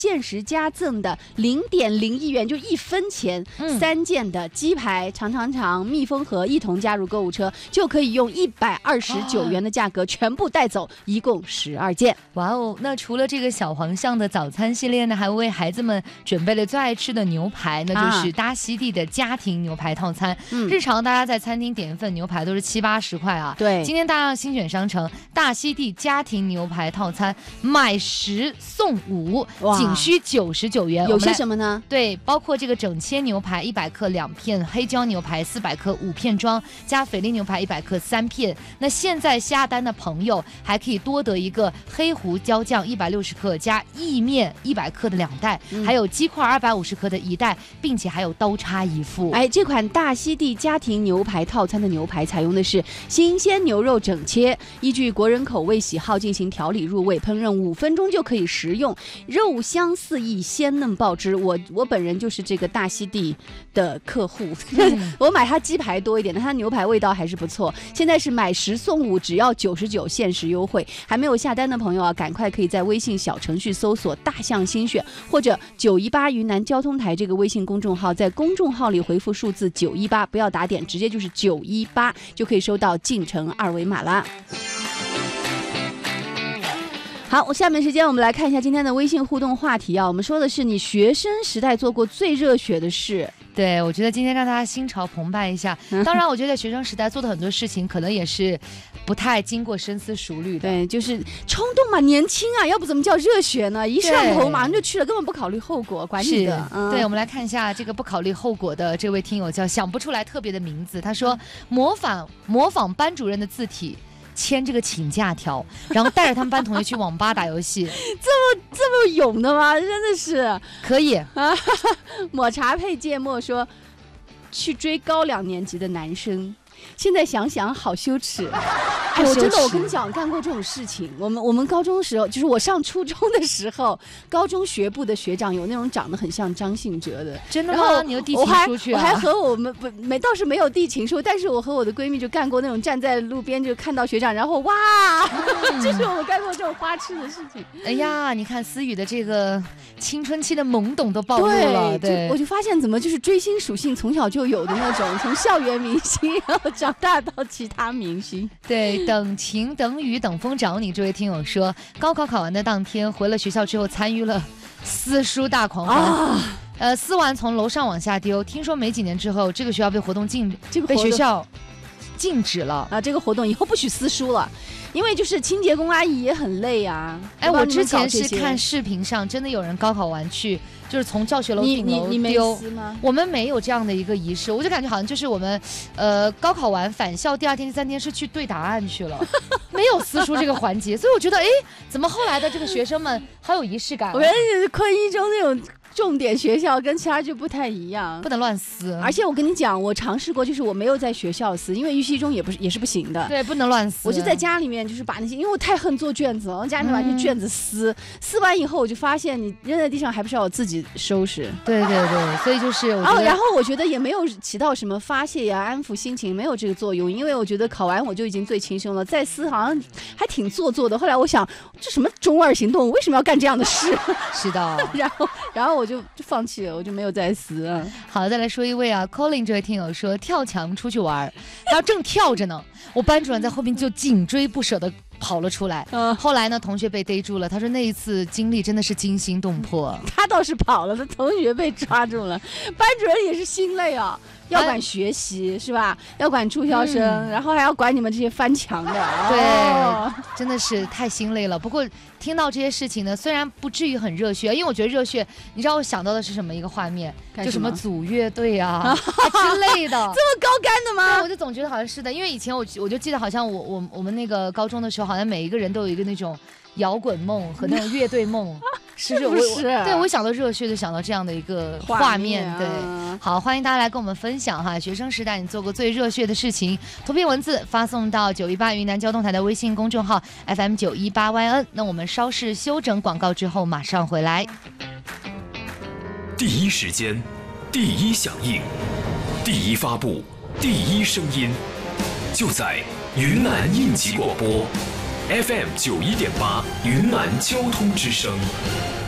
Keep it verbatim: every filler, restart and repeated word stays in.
限时加赠的零点零一元，就一分钱，嗯、三件的鸡排、长长肠、蜜蜂盒一同加入购物车，就可以用一百二十九元的价格全部带走，一共十二件。 哇哦！那除了这个小黄象的早餐系列呢，还为孩子们准备了最爱吃的牛排，那就是大溪地的家庭牛排套餐。嗯、日常大家在餐厅点一份牛排都是七八十块啊， 对。 今天大家新选商城大溪地家庭牛排套餐，买十送五，仅需九十九元。 有些什么呢？ 对，包括这个整切牛排一百克两片，黑椒牛排四百克五片装，加菲力牛排一百克三片。那现在下单的朋友还可以多得一个黑胡椒酱一百六十克加意面一百克的两袋，嗯、还有鸡块二百五十克的一袋，并且还有刀叉一副。 哎，这款大溪地家庭牛排套餐的牛排采用的是新鲜牛肉整切，依据国人口味喜好进行调理入味，烹饪五分钟就可以食用，肉香四溢，鲜嫩爆汁。我我本人就是这个大溪地的客户，嗯、我买它鸡排多一点，但它牛排味道还是不错。现在是买十送五，只要九十九，限时优惠。还没有下单的朋友啊，赶快可以在微信小程序搜索大象新选或者九一八云南交通台这个微信公众号，在公众号里回复数字九一八，不要打点，直接就是九一八，就可以收到进城二维码啦。好，下面时间我们来看一下今天的微信互动话题啊，我们说的是你学生时代做过最热血的事。 对，我觉得今天让大家心潮澎湃一下。当然，我觉得学生时代做的很多事情，可能也是不太经过深思熟虑的。 对，就是冲动嘛，年轻啊，要不怎么叫热血呢？一上头马上就去了，根本不考虑后果，管你的。 嗯、对，我们来看一下这个不考虑后果的这位听友叫想不出来特别的名字，他说模仿模仿班主任的字体。签这个请假条，然后带着他们班同学去网吧打游戏， 这么这么勇的吗？真的是可以啊！抹茶配芥末说，去追高两年级的男生，现在想想好羞耻。哎，我真的，我跟你讲，干过这种事情。我们我们高中的时候，就是我上初中的时候，高中学部的学长有那种长得很像张信哲的。 真的吗？然后你有递情书去啊？ 我还和我们不没倒是没有递情书，但是我和我的闺蜜就干过那种站在路边就看到学长，然后哇，嗯、这是我们干过这种花痴的事情。 哎呀，你看思雨的这个青春期的懵懂都暴露了。 对，对就我就发现怎么就是追星属性从小就有的那种，从校园明星然后长大到其他明星。 对。等晴等雨等风找你，这位听友说，高考考完的当天回了学校之后参与了撕书大狂欢，啊、呃，撕完从楼上往下丢。听说没几年之后，这个学校被活动禁，这个被学校禁止了啊！这个活动以后不许撕书了。因为就是清洁工阿姨也很累啊。 哎，我之前是看视频上，真的有人高考完去，就是从教学楼顶楼丢。 你你没撕吗？ 我们没有这样的一个仪式，我就感觉好像就是我们，呃，高考完返校第二天、第三天是去对答案去了，没有撕书这个环节。所以我觉得，哎，怎么后来的这个学生们好有仪式感、啊？ 我觉得昆一中那种重点学校跟其他就不太一样， 不能乱撕。 而且我跟你讲，我尝试过，就是我没有在学校撕，因为预习中也不是也是不行的。 对，不能乱撕。 我就在家里面，就是把那些，因为我太恨做卷子了，我家里面把那些卷子撕，嗯、撕完以后我就发现，你扔在地上还不是要我自己收拾。 对对对，所以就是我然后然后我觉得也没有起到什么发泄呀、安抚心情，没有这个作用，因为我觉得考完我就已经最轻松了，再撕好像还挺做作的。后来我想，这什么中二行动，我为什么要干这样的事？ 是的。 然后然后我就就放弃了，我就没有再撕。 好，再来说一位啊 ，Colin 这位听友说跳墙出去玩，然后正跳着呢，我班主任在后面就紧追不舍的跑了出来。嗯，后来呢，同学被逮住了。他说那一次经历真的是惊心动魄。 他倒是跑了，他同学被抓住了，班主任也是心累啊。要管学习、啊、是吧？要管住校生、嗯，然后还要管你们这些翻墙的。 对、 哦， 真的是太心累了。不过听到这些事情呢，虽然不至于很热血，因为我觉得热血，你知道我想到的是什么一个画面？就什么组乐队啊啊之类的。 这么高干的吗？ 对，我就总觉得好像是的，因为以前我我就记得好像我我我们那个高中的时候，好像每一个人都有一个那种摇滚梦和那种乐队梦。 是不是？ 对，我想到热血就想到这样的一个画面。 啊、 对，好，欢迎大家来跟我们分享哈，学生时代你做过最热血的事情，图片文字发送到九一八云南交通台的微信公众号 F M 九一八 Y N。那我们稍事休整广告之后马上回来。 第一时间，第一响应，第一发布，第一声音，就在云南应急广播 F M 九一点八云南交通之声。